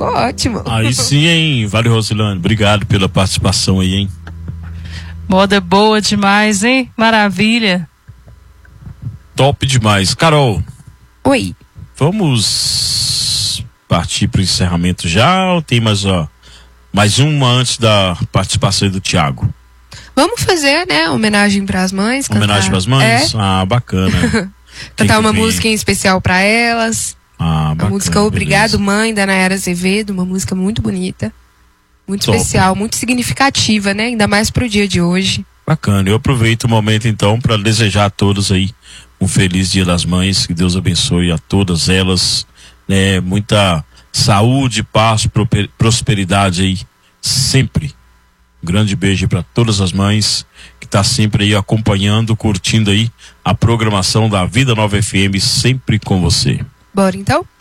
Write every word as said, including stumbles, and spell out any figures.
ficou ótimo. Aí sim, hein? Vale, Rosilane. Obrigado pela participação aí, hein? Moda boa demais, hein? Maravilha. Top demais. Carol. Oi. Vamos partir para o encerramento já ou tem mais, ó, mais uma antes da participação do Thiago? Vamos fazer, né? Homenagem para as mães. Homenagem para as mães? É? Ah, bacana. Cantar uma música em especial para elas. Ah, bacana. A música Obrigado, Mãe, da Nayara Azevedo. Uma música muito bonita. Muito Top. especial, muito significativa, né? Ainda mais pro dia de hoje. Bacana. Eu aproveito o momento então para desejar a todos aí um feliz Dia das Mães. Que Deus abençoe a todas elas, né? Muita saúde, paz, prosperidade aí sempre. Um grande beijo para todas as mães que tá sempre aí acompanhando, curtindo aí a programação da Vida Nova F M, sempre com você. Bora então?